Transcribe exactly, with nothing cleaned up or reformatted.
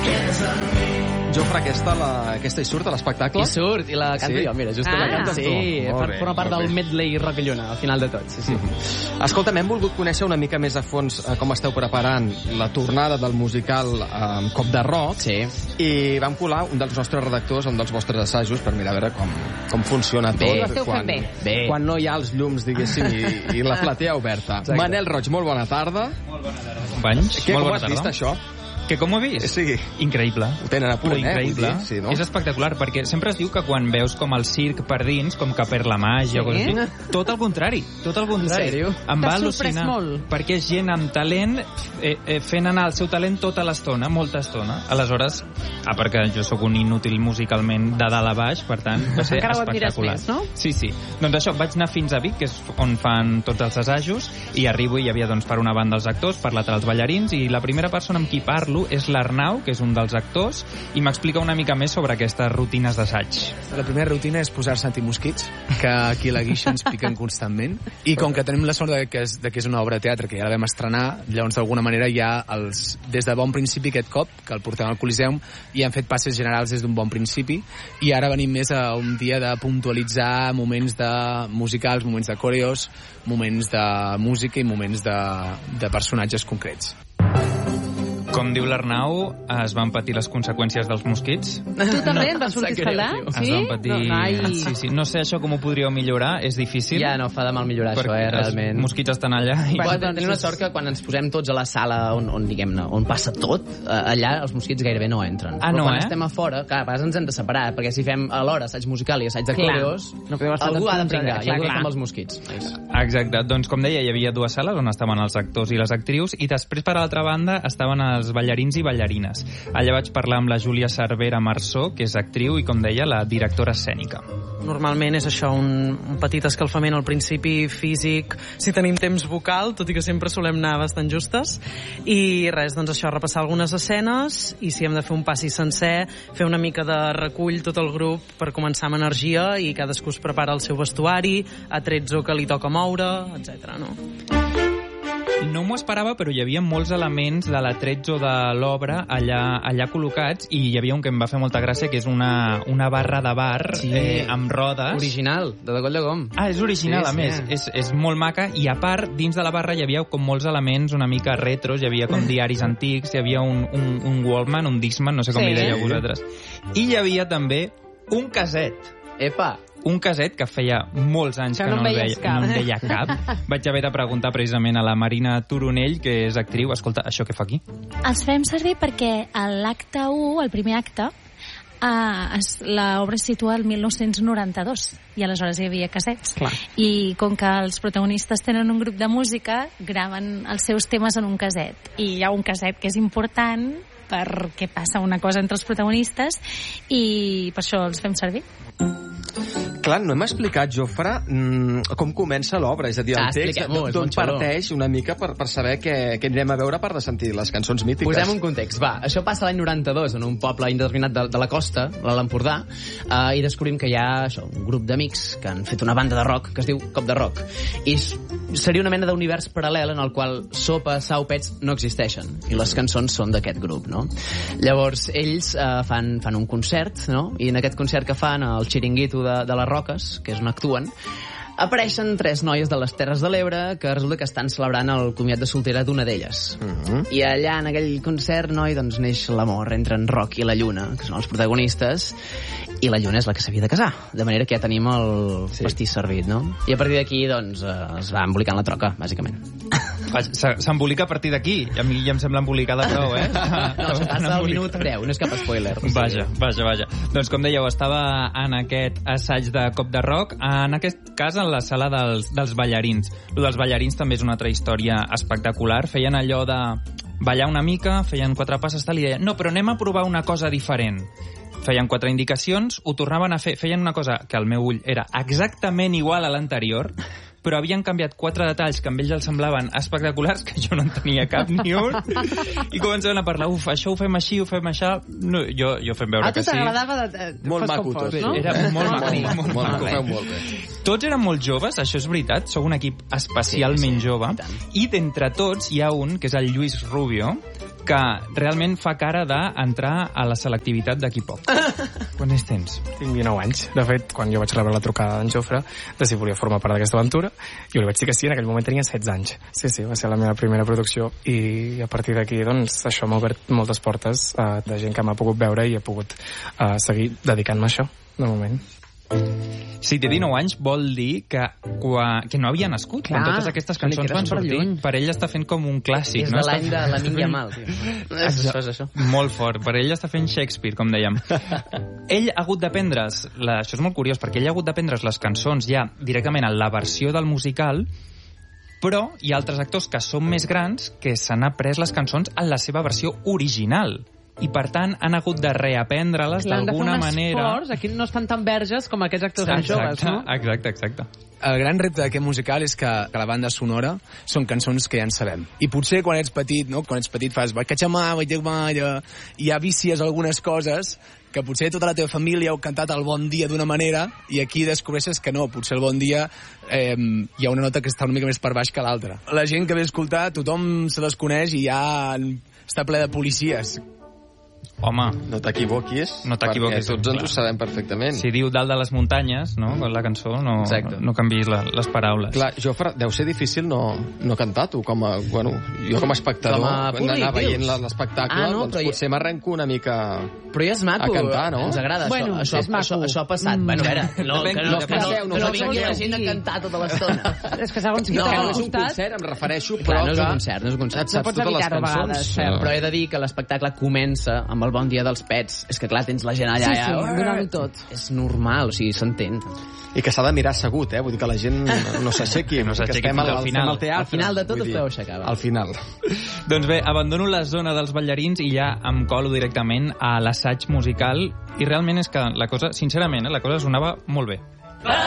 Jofre, aquesta, la, aquesta hi surt a l'espectacle? Hi surt, i la canto sí? jo, mira, just ah, la canto. Sí, per, forma part del medley rock i lluna, al final de tot. Sí, sí. Mm-hmm. Escolta, hem volgut conèixer una mica més a fons eh, com esteu preparant la tornada del musical eh, Cop de Rock, sí. I vam colar un dels nostres redactors, un dels vostres assajos, per mirar a veure com, com funciona tot. Bé, esteu fent bé. bé. Quan no hi ha els llums, diguéssim, i, i la platea oberta. Exacte. Manel Roig, molt bona tarda. Molt bona tarda, companys. Què, molt com bona has vist, això? Que com ho he vist? Sí. Increïble. Ho tenen a punt, eh? Increïble. Dir, sí, no? És espectacular, perquè sempre es diu que quan veus com el circ per dins, com que per la màgia, sí? Així, tot el contrari, tot el contrari. En sèrio? Em va al·lucinar, perquè és gent amb talent eh, eh, fent anar el seu talent tota l'estona, molta estona. Aleshores, ah, perquè jo sóc un inútil musicalment de dalt a baix, per tant, va ser encara espectacular. Més, no? Sí, sí. Doncs això, vaig anar fins a Vic, que és on fan tots els assajos, i arribo i hi havia, doncs, per una banda els actors, per l'altra els ballarins, i la primera persona amb qui parlo és l'Arnau, que és un dels actors, i m'explica una mica més sobre aquestes rutines d'assaig. La primera rutina és posar-se antimosquits, que aquí a la Guixa ens piquen constantment, i com que tenim la sort de que és, de que és una obra de teatre que ja la vam estrenar, llavors d'alguna manera hi ha els, des de bon principi aquest cop, que el portem al Coliseum, i han fet passes generals des d'un bon principi, i ara venim més a un dia de puntualitzar moments de musicals, moments de coreos, moments de música i moments de, de personatges concrets. Com diu l'Arnau, es van patir les conseqüències dels mosquits. Tu també en vas sortir escaldat? Sí? Es van patir... No, sí, sí. No sé això com ho podríeu millorar, és difícil. Ja, no fa de mal millorar això, eh, realment. Els mosquits estan allà. I... Bueno, tenim la sort que quan ens posem tots a la sala on, on diguem-ne, on passa tot, allà els mosquits gairebé no entren. Ah, no, Però quan eh? estem a fora, clar, a vegades ens hem de separar, perquè si fem alhora assaig musical i assaig de coreos, no algú ha de pringar, i algú amb els mosquits. Exacte. Doncs, com deia, hi havia dues sales on estaven els actors i les actrius, i després, per l'altra banda, estaven els ballarins i ballarines. Allà vaig parlar amb la Júlia Cervera Marçó, que és actriu i, com deia, la directora escènica. Normalment és això, un, un petit escalfament al principi físic, si tenim temps vocal, tot i que sempre solem anar bastant justes, i res, doncs això, repassar algunes escenes, i si hem de fer un passi sencer, fer una mica de recull tot el grup per començar amb energia, i cadascú es prepara el seu vestuari, atrezzo que li toca moure, etcètera, no? No m'ho esperava, però hi havia molts elements de l'atrezzo de l'obra allà, allà col·locats, i hi havia un que em va fer molta gràcia, que és una, una barra de bar sí. eh, amb rodes. Original, de Degoll de Gom. Ah, és original, sí, a més. Sí. És, és molt maca, i a part, dins de la barra hi havia com molts elements una mica retros, hi havia com diaris antics, hi havia un, un, un Walkman, un Discman, no sé com sí. li dèieu vosaltres. I hi havia també un caset. Epa! Un caset que feia molts anys que, que no, no, veia, no en veia cap. Vaig haver de preguntar precisament a la Marina Turonell, que és actriu. Escolta, això què fa aquí? Els fem servir perquè a l'acte u, el primer acte, uh, l'obra es situa el mil nou-cents noranta-dos i aleshores hi havia casets. Clar. I com que els protagonistes tenen un grup de música, graven els seus temes en un caset. I hi ha un caset que és important perquè passa una cosa entre els protagonistes i per això els fem servir. Clar, no hem explicat, Jofre, com comença l'obra, és a dir, el text d'on parteix una mica per, per saber què, què anirem a veure per de sentir les cançons mítiques. Posem un context, va. Això passa l'any noranta-dos en un poble indeterminat de, de la costa, l'Empordà, eh, i descobrim que hi ha això, un grup d'amics que han fet una banda de rock que es diu Cop de Rock. I seria una mena d'univers paral·lel en el qual sopa, sau, pets no existeixen, i les cançons són d'aquest grup, no? Llavors, ells eh, fan, fan un concert, no? I en aquest concert que fan, el xiringuito de, de les Roques, que és on actuen, apareixen tres noies de les Terres de l'Ebre que resulta que estan celebrant el comiat de soltera d'una d'elles. Uh-huh. I allà, en aquell concert, noi, doncs neix l'amor entre en Roc i la Lluna, que són els protagonistes, i la Lluna és la que s'havia de casar. De manera que ja tenim el sí. pastís servit, no? I a partir d'aquí, doncs, es va embolicant la troca, bàsicament. S'embolica a partir d'aquí. A mi ja em sembla embolicada prou, eh? No, se passa el minut deu, no és cap spoiler. Vaja, vaja, vaja. Doncs, com dèieu, estava en aquest assaig de Cop de Rock, en aquest cas en la sala dels, dels ballarins. El dels ballarins també és una altra història espectacular. Feien allò de ballar una mica, feien quatre passes tal, i deien, no, però anem a provar una cosa diferent. Feien quatre indicacions, ho tornaven a fer, feien una cosa que al meu ull era exactament igual a l'anterior, però havien canviat quatre detalls que amb ells els semblaven espectaculars, que jo no en tenia cap ni un, i començaven a parlar, uf, això ho fem així, ho fem això... No, jo, jo fem veure ah, que sí. Ah, tu t'agradava... De... Molt maco tot, no? Era molt maco, molt, molt maco. maco. Molt bé. Tots eren molt joves, això és veritat, sou un equip especialment sí, sí, jove, i d'entre tots hi ha un, que és el Lluís Rubio, que realment fa cara d'entrar a la selectivitat d'aquí poc. Quants anys tens? Tinc dinou anys. De fet, quan jo vaig rebre la trucada d'en Jofre de si volia formar part d'aquesta aventura, jo li vaig dir que sí, en aquell moment tenia setze anys. Sí, sí, va ser la meva primera producció i a partir d'aquí, doncs, això m'ha obert moltes portes uh, de gent que m'ha pogut veure i he pogut uh, seguir dedicant-me a això, de moment. Si té dinou anys vol dir que, qua, que no havia nascut Clar, quan totes aquestes cançons van sortir. Per ell està fent com un clàssic. És no? de l'any de la Minga Mal. És això, és això. Molt fort. Per ell està fent Shakespeare, com dèiem. Ell ha hagut d'aprendre's, la, això és molt curiós, perquè ell ha hagut d'aprendre's les cançons ja directament en la versió del musical, però hi ha altres actors que són més grans que s'han après les cançons en la seva versió original. I, per tant, han hagut de reaprendre-les d'alguna manera. Esforç. Aquí no es fan tan verges com aquests actors tan joves, no? Exacte, exacte. El gran repte d'aquest musical és que, que la banda sonora són cançons que ja en sabem. I potser quan ets petit, no? Quan ets petit fas vaig catxamà, vaig malla, i ja vicies algunes coses que potser tota la teva família heu cantat el Bon Dia d'una manera i aquí descobreixes que no, potser el Bon Dia eh, hi ha una nota que està una mica més per baix que l'altra. La gent que ve a escoltar, tothom se les coneix i ja està ple de policies. Home, no t'equivoquis, no t'equivoquis, perquè tots ens ho sabem perfectament. Si diu dalt de les muntanyes, no?, la cançó, no, no, no canviïs la, les paraules. Clar, Jofre, deu ser difícil no, no cantar, tu, com a, bueno, jo com a espectador, com a públic, anar veient l'espectacle, ah, no, doncs potser ja... m'arrenco una mica però ja és maco, a cantar, no? Ens agrada, bueno, això, això, això, això ha passat. Mm. Bueno, a veure, no, que no, no, que no, no, no vingui la gent a cantar tota l'estona. És que segons qui no, no, no és un concert, em refereixo, però no és un concert, no és un concert. No pots evitar-ho a vegades. Però he de dir que l'espectacle comença amb el Bon Dia dels Pets. És que, clar, tens la gent allà... Sí, sí, donant-ho tot. És normal, o sigui, s'entén. I que s'ha de mirar assegut, eh? Vull dir que la gent no s'aixequi. No s'aixequi fins al final. Al, teatre, al final de tot es podeu aixecar. Al final. Doncs bé, abandono la zona dels ballarins i ja em colo directament a l'assaig musical i realment és que la cosa, sincerament, eh, la cosa sonava molt bé.